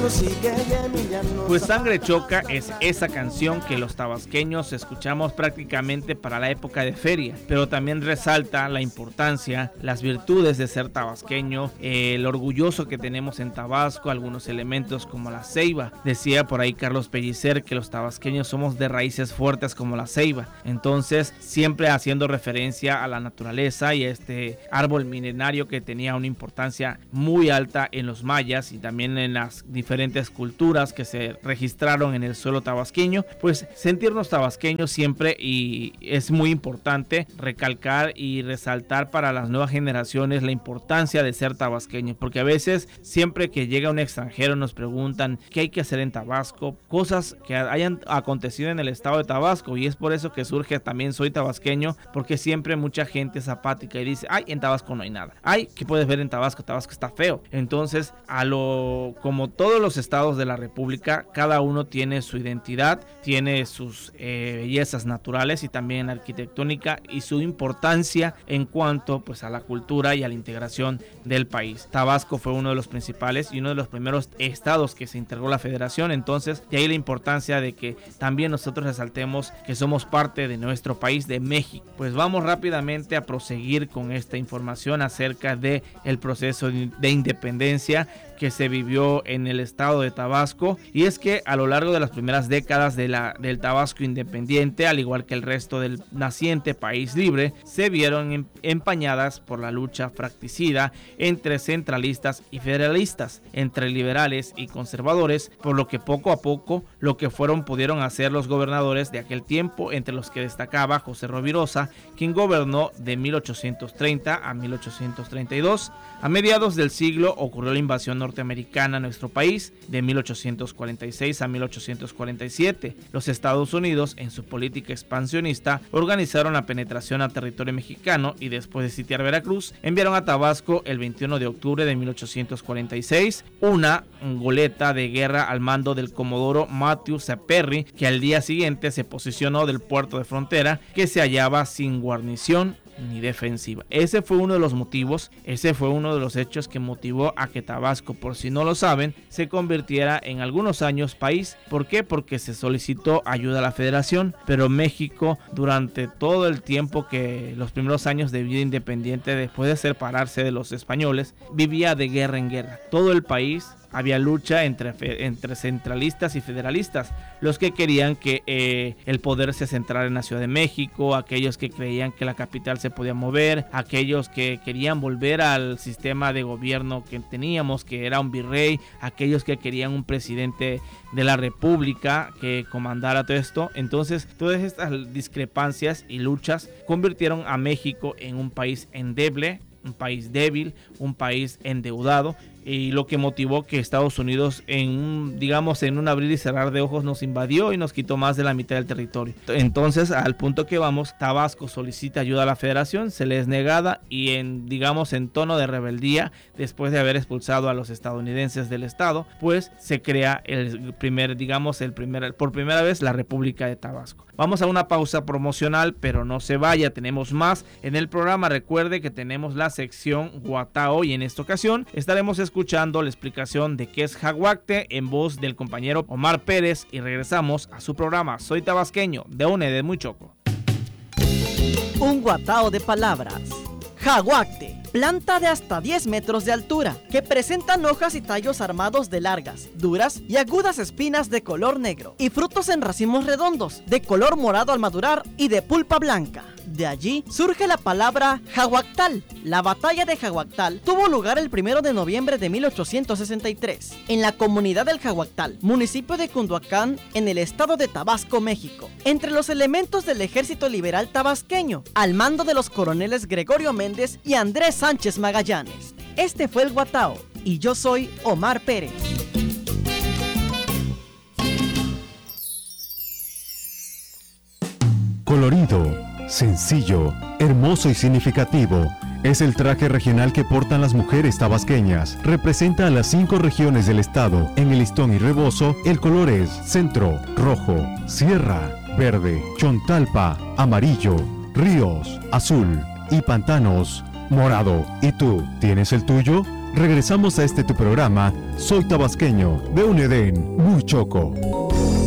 Pues Sangre Choca es esa canción que los tabasqueños escuchamos prácticamente para la época de feria, pero también resalta la importancia, las virtudes de ser tabasqueño, el orgulloso que tenemos en Tabasco, algunos elementos como la ceiba. Decía por ahí Carlos Pellicer que los tabasqueños somos de raíces fuertes como la ceiba, entonces siempre haciendo referencia a la naturaleza y a este árbol milenario que tenía una importancia muy alta en los mayas y también en las diferentes culturas que se registraron en el suelo tabasqueño. Pues sentirnos tabasqueños siempre, y es muy importante recalcar y resaltar para las nuevas generaciones la importancia de ser tabasqueños, porque a veces siempre que llega un extranjero nos preguntan qué hay que hacer en Tabasco, cosas que hayan acontecido en el estado de Tabasco, y es por eso que surge también Soy Tabasqueño, porque siempre mucha gente es apática y dice, ay, en Tabasco no hay nada, ay, ¿qué puedes ver en Tabasco? Tabasco está feo. Entonces, como todos los estados de la República, cada uno tiene su identidad, tiene sus bellezas naturales y también arquitectónica y su importancia en cuanto pues a la cultura y a la integración del país. Tabasco fue uno de los principales y uno de los primeros estados que se integró la federación, entonces de ahí la importancia de que también nosotros resaltemos que somos parte de nuestro país, de México. Pues vamos rápidamente a proseguir con esta información acerca de el proceso de independencia que se vivió en el estado de Tabasco, y es que a lo largo de las primeras décadas del Tabasco independiente, al igual que el resto del naciente país libre, se vieron empañadas por la lucha fratricida entre centralistas y federalistas, entre liberales y conservadores, por lo que poco a poco lo que pudieron hacer los gobernadores de aquel tiempo, entre los que destacaba José Rovirosa, quien gobernó de 1830 a 1832. A mediados del siglo ocurrió la invasión norteamericana a nuestro país de 1846 a 1847. Los Estados Unidos, en su política expansionista, organizaron la penetración a territorio mexicano y después de sitiar Veracruz, enviaron a Tabasco el 21 de octubre de 1846 una goleta de guerra al mando del comodoro Matthew C. Perry, que al día siguiente se posicionó del puerto de frontera, que se hallaba sin guarnición ni defensiva. Ese fue uno de los motivos, ese fue uno de los hechos que motivó a que Tabasco, por si no lo saben, se convirtiera en algunos años país. ¿Por qué? Porque se solicitó ayuda a la federación, pero México durante todo el tiempo que los primeros años de vida independiente, después de separarse de los españoles, vivía de guerra en guerra. Todo el país había lucha entre centralistas y federalistas, los que querían que el poder se centrara en la Ciudad de México, aquellos que creían que la capital se podía mover, aquellos que querían volver al sistema de gobierno que teníamos, que era un virrey, aquellos que querían un presidente de la República que comandara todo esto. Entonces, todas estas discrepancias y luchas convirtieron a México en un país endeble, un país débil, un país endeudado, y lo que motivó que Estados Unidos en un abrir y cerrar de ojos nos invadió y nos quitó más de la mitad del territorio. Entonces, al punto que vamos, Tabasco solicita ayuda a la federación, se le es negada, y en tono de rebeldía, después de haber expulsado a los estadounidenses del estado, pues se crea por primera vez la República de Tabasco. Vamos a una pausa promocional, pero no se vaya, tenemos más en el programa. Recuerde que tenemos la sección Guatao, y en esta ocasión estaremos escuchando la explicación de qué es jaguacte en voz del compañero Omar Pérez, y regresamos a su programa Soy Tabasqueño de UNE de Muy Choco. Un guatao de palabras. Jaguacte, planta de hasta 10 metros de altura, que presentan hojas y tallos armados de largas, duras y agudas espinas de color negro, y frutos en racimos redondos, de color morado al madurar y de pulpa blanca. De allí surge la palabra Jaguactal. La batalla de Jaguactal tuvo lugar el 1 de noviembre de 1863 en la comunidad del Jaguactal, municipio de Cunduacán, en el estado de Tabasco, México, entre los elementos del ejército liberal tabasqueño, al mando de los coroneles Gregorio Méndez y Andrés Sánchez Magallanes. Este fue el Guatao, y yo soy Omar Pérez. Colorido, sencillo, hermoso y significativo. Es el traje regional que portan las mujeres tabasqueñas. Representa a las 5 regiones del estado. En el listón y rebozo, el color es centro, rojo, sierra, verde, chontalpa, amarillo, ríos, azul y pantanos, morado. ¿Y tú, tienes el tuyo? Regresamos a este tu programa, Soy Tabasqueño, de un Edén muy choco.